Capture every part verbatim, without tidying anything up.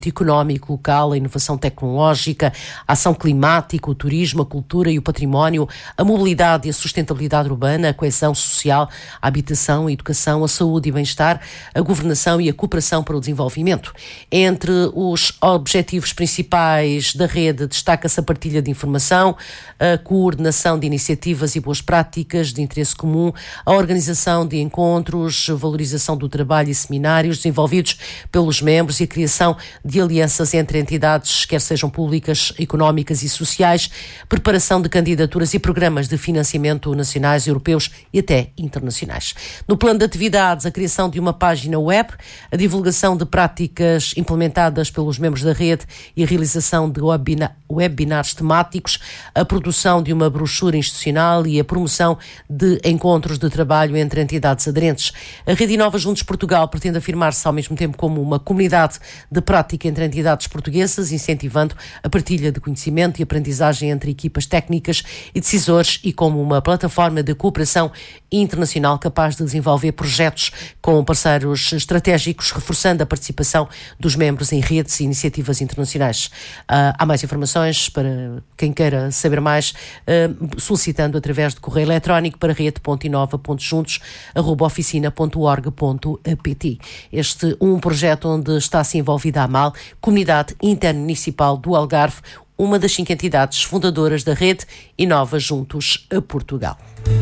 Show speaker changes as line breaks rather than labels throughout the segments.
económico local, a inovação tecnológica, a ação climática, o turismo, a cultura e o património, a mobilidade e a sustentabilidade urbana, a coesão social, a habitação, a educação, a saúde e bem-estar, a governação e a cooperação para o desenvolvimento. Entre os objetivos principais da rede destaca-se a partilha de informação, a coordenação de iniciativas e boas práticas de interesse comum, a organização de encontros, a valorização do trabalho e seminários desenvolvidos pelos membros e a criação de de alianças entre entidades, quer sejam públicas, económicas e sociais, preparação de candidaturas e programas de financiamento nacionais, europeus e até internacionais. No plano de atividades, a criação de uma página web, a divulgação de práticas implementadas pelos membros da rede e a realização de webina- webinars temáticos, a produção de uma brochura institucional e a promoção de encontros de trabalho entre entidades aderentes. A Rede Inova Juntos Portugal pretende afirmar-se ao mesmo tempo como uma comunidade de prática entre entidades portuguesas, incentivando a partilha de conhecimento e aprendizagem entre equipas técnicas e decisores e como uma plataforma de cooperação internacional capaz de desenvolver projetos com parceiros estratégicos, reforçando a participação dos membros em redes e iniciativas internacionais. Uh, há mais informações para quem queira saber mais, uh, solicitando através de correio eletrónico para rede ponto inova ponto juntos arroba oficina ponto org ponto pt. Este um projeto onde está-se envolvida a AMAL, Comunidade Intermunicipal do Algarve, uma das cinco entidades fundadoras da rede Inova Juntos a Portugal.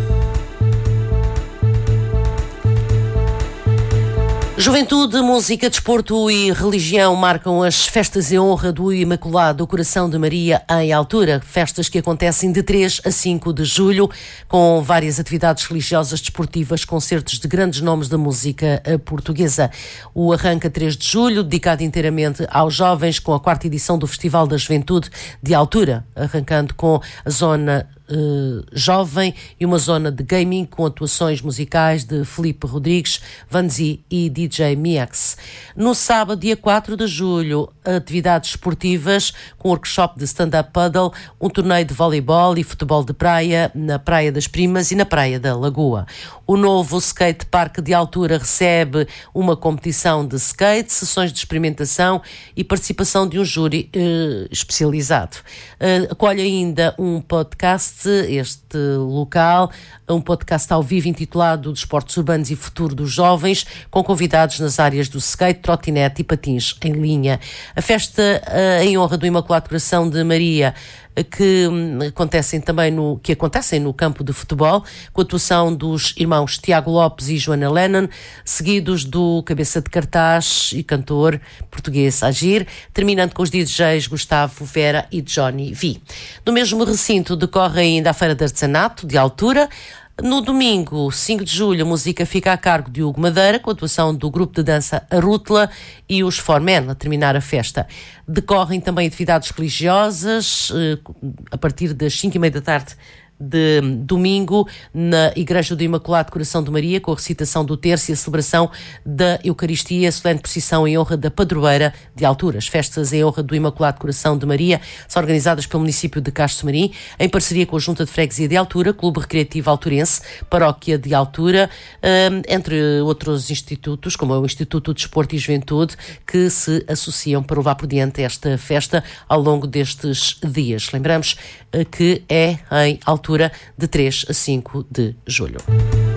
Juventude, música, desporto e religião marcam as festas em honra do Imaculado Coração de Maria em Altura. Festas que acontecem de três a cinco de julho, com várias atividades religiosas, desportivas, concertos de grandes nomes da música portuguesa. O arranque a três de julho, dedicado inteiramente aos jovens, com a quarta edição do Festival da Juventude de Altura, arrancando com a zona Uh, jovem e uma zona de gaming com atuações musicais de Filipe Rodrigues, Vanzi e D J Miax. No sábado, dia quatro de julho, atividades esportivas com workshop de stand-up paddle, um torneio de voleibol e futebol de praia na Praia das Primas e na Praia da Lagoa. O novo skate park de Altura recebe uma competição de skate, sessões de experimentação e participação de um júri uh, especializado. Uh, acolhe ainda um podcast, este local, um podcast ao vivo intitulado Desportos Urbanos e Futuro dos Jovens, com convidados nas áreas do skate, trotinete e patins em linha. A festa uh, em honra do Imaculado Coração de Maria, que acontecem também no, que acontecem no campo de futebol, com a atuação dos irmãos Tiago Lopes e Joana Lennon, seguidos do cabeça de cartaz e cantor português Agir, terminando com os D Js Gustavo Vera e Johnny V. No mesmo recinto decorre ainda a Feira de Artesanato de Altura. No domingo, cinco de julho, a música fica a cargo de Hugo Madeira, com a atuação do grupo de dança Arútula e os Four Men, a terminar a festa. Decorrem também atividades religiosas, a partir das cinco e meia da tarde de domingo, na Igreja do Imaculado Coração de Maria, com a recitação do terço e a celebração da Eucaristia, a solene procissão em honra da padroeira de Altura. As festas em honra do Imaculado Coração de Maria são organizadas pelo município de Castro Marim, em parceria com a Junta de Freguesia de Altura, Clube Recreativo Alturense, Paróquia de Altura, entre outros institutos, como é o Instituto de Desporto e Juventude, que se associam para levar por diante esta festa ao longo destes dias. Lembramos que é em Altura, de três a cinco de julho.